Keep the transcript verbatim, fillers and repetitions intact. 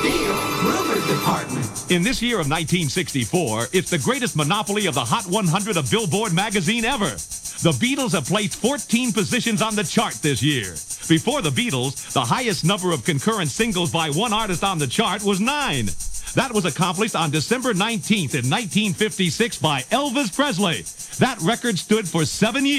Steel Rumor Department. In this year of nineteen sixty-four, it's the greatest monopoly of the Hot one hundred of Billboard magazine ever. The Beatles have placed fourteen positions on the chart this year. Before the Beatles, the highest number of concurrent singles by one artist on the chart was nine. That was accomplished on December nineteenth in nineteen fifty-six by Elvis Presley. That record stood for seven years.